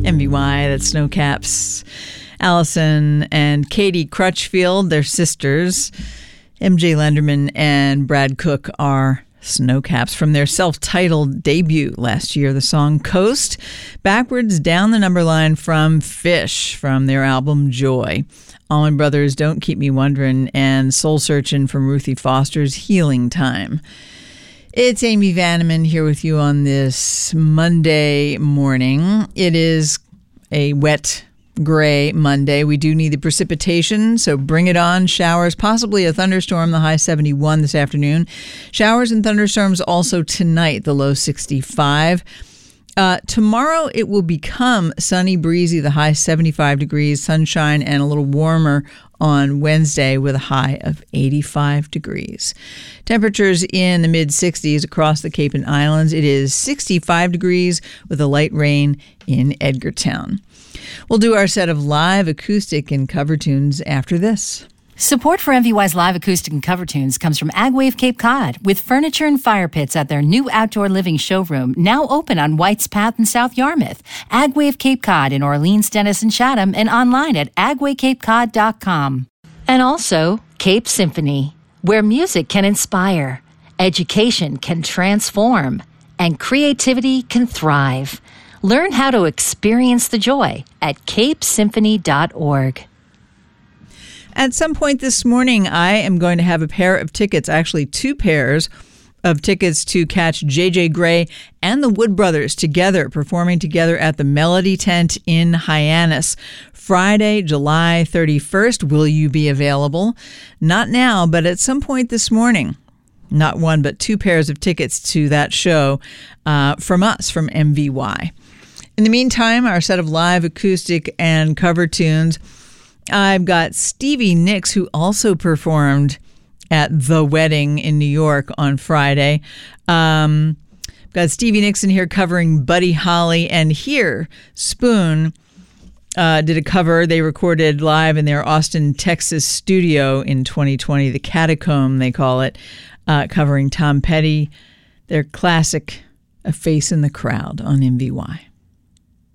MVY, that's Snowcaps. Allison and Katie Crutchfield, they're sisters. MJ Lenderman and Brad Cook are Snowcaps from their self-titled debut last year, the song Coast, backwards down the number line from Fish from their album Joy. Allman Brothers, Don't Keep Me Wondering, and Soul Searchin' from Ruthie Foster's Healing Time. It's Amy Vanneman here with you on this Monday morning. It is a wet, gray Monday. We do need the precipitation, so bring it on. Showers, possibly a thunderstorm, the high 71 this afternoon. Showers and thunderstorms also tonight, the low 65. Tomorrow it will become sunny, breezy, the high 75 degrees, sunshine, and a little warmer on Wednesday with a high of 85 degrees. Temperatures in the mid-60s across the Cape and Islands. It is 65 degrees with a light rain in Edgartown. We'll do our set of live acoustic and cover tunes after this. Support for MVY's live acoustic and cover tunes comes from Agwave Cape Cod, with furniture and fire pits at their new outdoor living showroom, now open on White's Path in South Yarmouth. Agwave Cape Cod in Orleans, Dennis, and Chatham, and online at agwaycapecod.com. And also, Cape Symphony, where music can inspire, education can transform, and creativity can thrive. Learn how to experience the joy at capesymphony.org. At some point this morning, I am going to have a pair of tickets, actually 2 pairs of tickets to catch J.J. Grey and the Wood Brothers together, performing together at the Melody Tent in Hyannis. Friday, July 31st. Will you be available? Not now, but at some point this morning. Not 1, but 2 pairs of tickets to that show from us, from MVY. In the meantime, our set of live acoustic and cover tunes. I've got Stevie Nicks, who also performed at The Wedding in New York on Friday. Got Stevie Nicks in here covering Buddy Holly, and here Spoon did a cover they recorded live in their Austin, Texas studio in 2020, the Catacomb they call it, covering Tom Petty, their classic A Face in the Crowd on MVY.